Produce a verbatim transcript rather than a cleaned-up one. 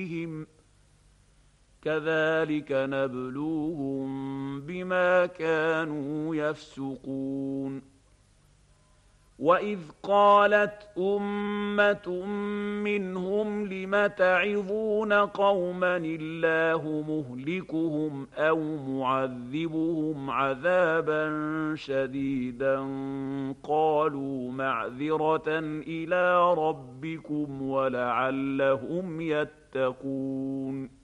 بهم كذلك نبلوهم بما كانوا يفسقون. وإذ قالت أمة منهم لم تعظون قوما الله مهلكهم أو معذبهم عذابا شديدا قالوا معذرة إلى ربكم ولعلهم يتقون.